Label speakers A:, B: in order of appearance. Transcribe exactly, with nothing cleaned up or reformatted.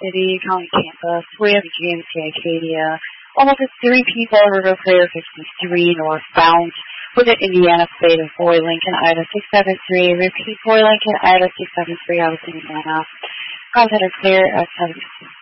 A: City, County Campus, way of G M C Acadia, almost three people, River Clear fifty-three northbound, within Indiana State of Boy Lincoln, Ida six seven three, repeat Boy Lincoln, Ida six seven three, out of Indiana. Contact are clear at seven.